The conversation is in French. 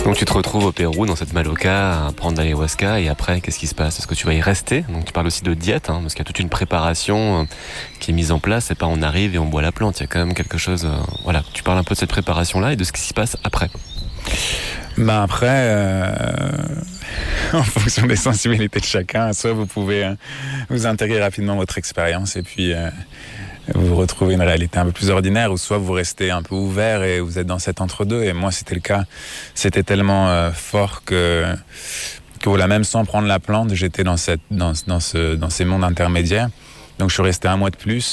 Donc tu te retrouves au Pérou, dans cette maloca, à prendre de l'ayahuasca, et après, qu'est-ce qui se passe? Est-ce que tu vas y rester? Donc tu parles aussi de diète, parce qu'il y a toute une préparation qui est mise en place, c'est pas on arrive et on boit la plante, il y a quand même quelque chose... voilà, tu parles un peu de cette préparation-là et de ce qui se passe après. Ben après, en fonction des sensibilités de chacun, soit vous pouvez vous intégrer rapidement votre expérience et puis vous retrouvez une réalité un peu plus ordinaire, ou soit vous restez un peu ouvert et vous êtes dans cet entre-deux. Et moi, c'était le cas. C'était tellement fort que voilà, même sans prendre la plante, j'étais dans ces mondes intermédiaires. Donc je suis resté un mois de plus.